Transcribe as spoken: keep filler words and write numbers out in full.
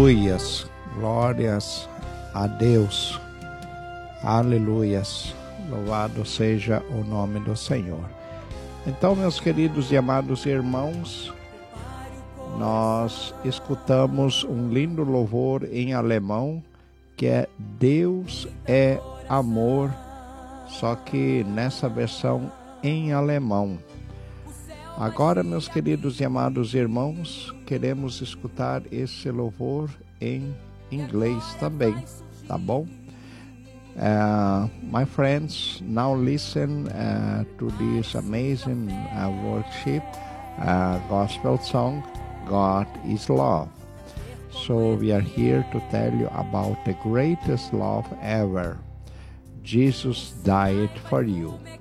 Aleluias, glórias a Deus, aleluias, louvado seja o nome do Senhor. Então, meus queridos e amados irmãos, nós escutamos um lindo louvor em alemão, que é Deus é amor, só que nessa versão em alemão. Agora, meus queridos e amados irmãos, queremos escutar esse louvor em inglês também, tá bom? Uh, my friends, now listen uh, to this amazing uh, worship, uh, gospel song, God is Love. So we are here to tell you about the greatest love ever. Jesus died for you.